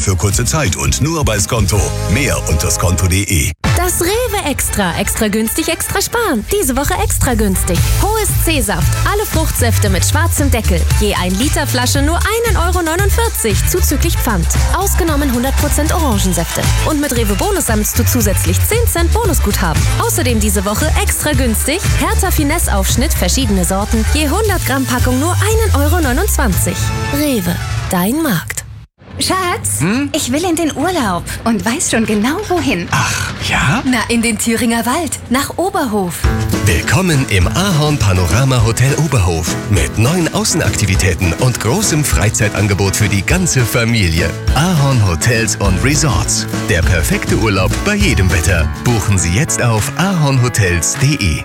für kurze Zeit und nur bei Skonto. Mehr unter skonto.de. Das Rewe extra günstig, extra sparen. Diese Woche extra günstig. Hohes C-Saft, alle Fruchtsäfte mit schwarzem Deckel. Je 1 Liter Flasche nur 1,49 € zuzüglich Pfand. Ausgenommen 100% Orangensäfte. Und mit Rewe Bonus sammelst du zusätzlich 10 Cent Bonusguthaben. Außerdem diese Woche extra günstig. Hertha Finesse Aufschnitt, verschiedene Sorten. Je 100 Gramm Packung nur 1,29 €. Rewe, dein Markt. Schatz, ich will in den Urlaub und weiß schon genau wohin. Ach, ja? Na, in den Thüringer Wald, nach Oberhof. Willkommen im Ahorn Panorama Hotel Oberhof mit 9 Außenaktivitäten und großem Freizeitangebot für die ganze Familie. Ahorn Hotels und Resorts. Der perfekte Urlaub bei jedem Wetter. Buchen Sie jetzt auf ahornhotels.de.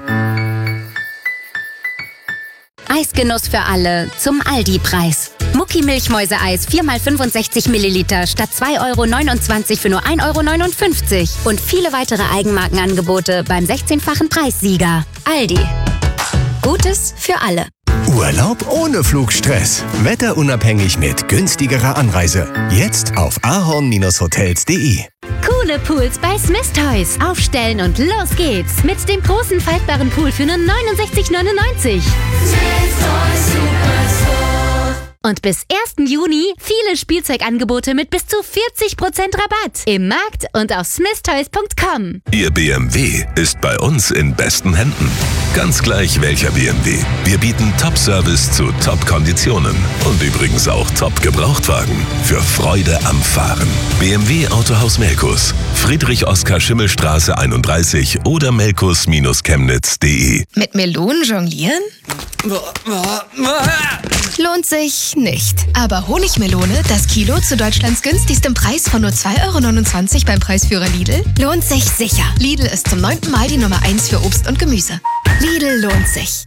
Eisgenuss für alle zum Aldi-Preis. Mucki Milchmäuseeis 4x65 Milliliter statt 2,29 € für nur 1,59 € und viele weitere Eigenmarkenangebote beim 16-fachen Preissieger. Aldi. Gutes für alle. Urlaub ohne Flugstress. Wetterunabhängig mit günstigerer Anreise. Jetzt auf ahorn-hotels.de. Coole Pools bei Smith Toys. Aufstellen und los geht's. Mit dem großen faltbaren Pool für nur 69,99 €. Und bis 1. Juni viele Spielzeugangebote mit bis zu 40% Rabatt im Markt und auf smithtoys.com. Ihr BMW ist bei uns in besten Händen. Ganz gleich welcher BMW. Wir bieten Top-Service zu Top-Konditionen. Und übrigens auch Top-Gebrauchtwagen. Für Freude am Fahren. BMW Autohaus Melkus. Friedrich-Oskar-Schimmel-Straße 31 oder melkus-chemnitz.de. Mit Melonen jonglieren? Lohnt sich nicht. Aber Honigmelone, das Kilo zu Deutschlands günstigstem Preis von nur 2,29 € beim Preisführer Lidl, lohnt sich sicher. Lidl ist zum 9. Mal die Nummer 1 für Obst und Gemüse. Lidl lohnt sich.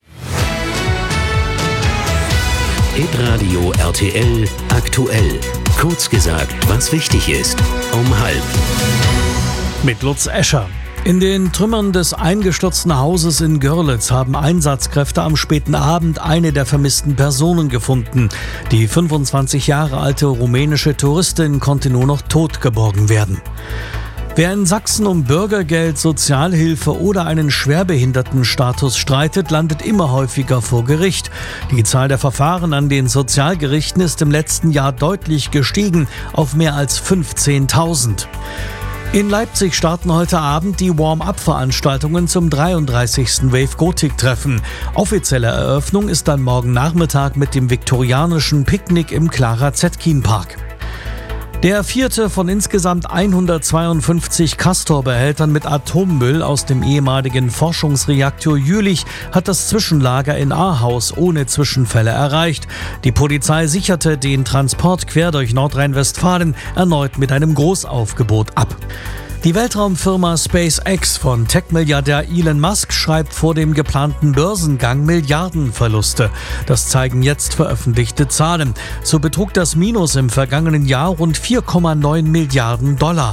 Hitradio RTL aktuell. Kurz gesagt, was wichtig ist. Um 12:30. Mit Lutz Escher. In den Trümmern des eingestürzten Hauses in Görlitz haben Einsatzkräfte am späten Abend eine der vermissten Personen gefunden. Die 25 Jahre alte rumänische Touristin konnte nur noch tot geborgen werden. Wer in Sachsen um Bürgergeld, Sozialhilfe oder einen Schwerbehindertenstatus streitet, landet immer häufiger vor Gericht. Die Zahl der Verfahren an den Sozialgerichten ist im letzten Jahr deutlich gestiegen auf mehr als 15.000. In Leipzig starten heute Abend die Warm-up-Veranstaltungen zum 33. Wave Gothic-Treffen. Offizielle Eröffnung ist dann morgen Nachmittag mit dem viktorianischen Picknick im Clara Zetkin-Park. Der 4. von insgesamt 152 Castor-Behältern mit Atommüll aus dem ehemaligen Forschungsreaktor Jülich hat das Zwischenlager in Ahaus ohne Zwischenfälle erreicht. Die Polizei sicherte den Transport quer durch Nordrhein-Westfalen erneut mit einem Großaufgebot ab. Die Weltraumfirma SpaceX von Tech-Milliardär Elon Musk schreibt vor dem geplanten Börsengang Milliardenverluste. Das zeigen jetzt veröffentlichte Zahlen. So betrug das Minus im vergangenen Jahr rund 4,9 Milliarden $.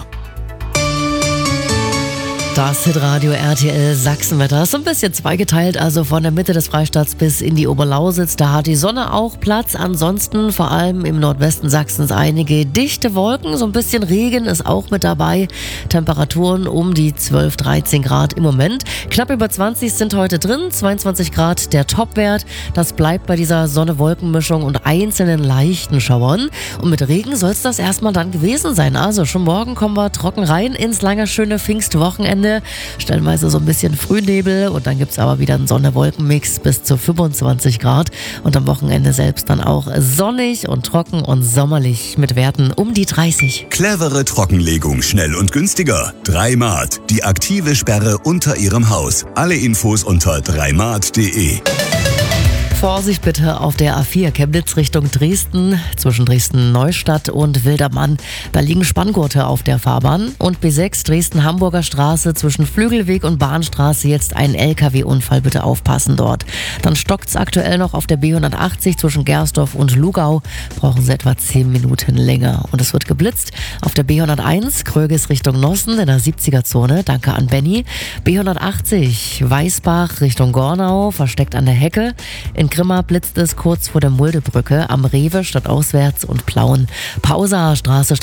Das Hitradio RTL Sachsenwetter ist so ein bisschen zweigeteilt, also von der Mitte des Freistaats bis in die Oberlausitz. Da hat die Sonne auch Platz. Ansonsten vor allem im Nordwesten Sachsens einige dichte Wolken. So ein bisschen Regen ist auch mit dabei. Temperaturen um die 12, 13 Grad im Moment. Knapp über 20 sind heute drin, 22 Grad der Topwert. Das bleibt bei dieser Sonne-Wolken-Mischung und einzelnen leichten Schauern. Und mit Regen soll es das erstmal dann gewesen sein. Also schon morgen kommen wir trocken rein ins lange, schöne Pfingstwochenende. Stellenweise so ein bisschen Frühnebel und dann gibt es aber wieder einen Sonne-Wolken-Mix bis zu 25 Grad und am Wochenende selbst dann auch sonnig und trocken und sommerlich mit Werten um die 30. Clevere Trockenlegung, schnell und günstiger. 3Mart, die aktive Sperre unter Ihrem Haus. Alle Infos unter 3mart.de. Vorsicht bitte auf der A4 Chemnitz Richtung Dresden, zwischen Dresden-Neustadt und Wildermann. Da liegen Spanngurte auf der Fahrbahn. Und B6 Dresden-Hamburger Straße zwischen Flügelweg und Bahnstraße jetzt ein LKW-Unfall. Bitte aufpassen dort. Dann stockt's aktuell noch auf der B180 zwischen Gersdorf und Lugau. Brauchen Sie etwa 10 Minuten länger. Und es wird geblitzt auf der B101 Kröges Richtung Nossen in der 70er-Zone. Danke an Benny. B180 Weißbach Richtung Gornau, versteckt an der Hecke. In Grimma blitzt es kurz vor der Muldebrücke am Rewe stadtauswärts und Plauen. Pauser Straße